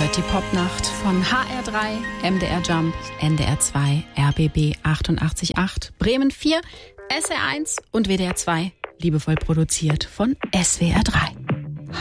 hört die Popnacht von HR3, MDR Jump, NDR 2, RBB 88.8, Bremen 4, SR1 und WDR 2, liebevoll produziert von SWR 3.